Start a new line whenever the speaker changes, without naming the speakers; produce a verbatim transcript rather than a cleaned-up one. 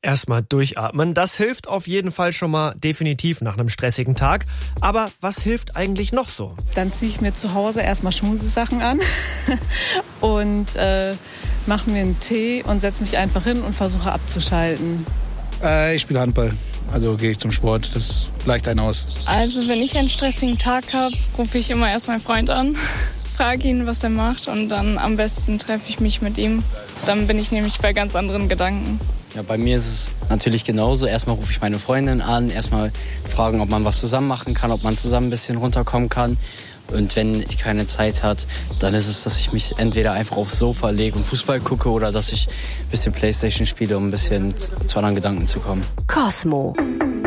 Erstmal durchatmen, das hilft auf jeden Fall schon mal definitiv nach einem stressigen Tag. Aber was hilft eigentlich noch so?
Dann ziehe ich mir zu Hause erstmal Schmusesachen an und äh, mache mir einen Tee und setze mich einfach hin und versuche abzuschalten.
Äh, ich spiele Handball, also gehe ich zum Sport, das gleicht einen aus.
Also wenn ich einen stressigen Tag habe, rufe ich immer erst meinen Freund an, frage ihn, was er macht und dann am besten treffe ich mich mit ihm. Dann bin ich nämlich bei ganz anderen Gedanken.
Ja, bei mir ist es natürlich genauso. Erstmal rufe ich meine Freundin an, erstmal fragen, ob man was zusammen machen kann, ob man zusammen ein bisschen runterkommen kann. Und wenn sie keine Zeit hat, dann ist es, dass ich mich entweder einfach aufs Sofa lege und Fußball gucke oder dass ich ein bisschen Playstation spiele, um ein bisschen zu anderen Gedanken zu kommen.
Cosmo.